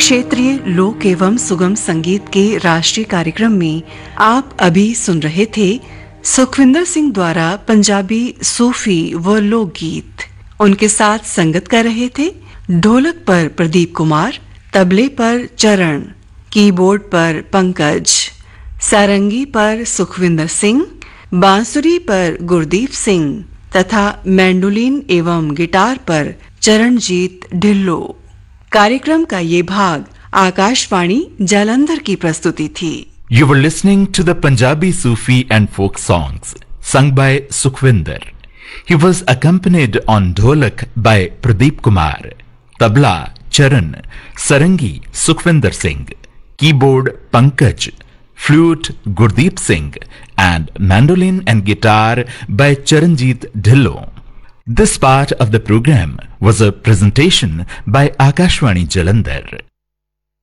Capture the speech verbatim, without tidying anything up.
क्षेत्रीय लोक एवं सुगम संगीत के राष्ट्रीय कार्यक्रम में आप अभी सुन रहे थे सुखविंदर सिंह द्वारा पंजाबी सूफी व लोकगीत। उनके साथ संगत कर रहे थे ढोलक पर प्रदीप कुमार, तबले पर चरण, कीबोर्ड पर पंकज, सारंगी पर सुखविंदर सिंह, बांसुरी पर गुरदीप सिंह तथा मैंडोलिन एवं गिटार पर चरणजीत ढिल्लो। कार्यक्रम का ये भाग आकाशवाणी जालंधर की प्रस्तुति थी। You were listening to the Punjabi Sufi and folk songs sung by Sukhvinder. He was accompanied on dholak by Pradeep Kumar, tabla Charan, sarangi Sukhvinder Singh, keyboard Pankaj, flute Gurdeep Singh, and mandolin and guitar by Charanjit Dhillo. This part of the program was a presentation by Akashvani Jalandhar.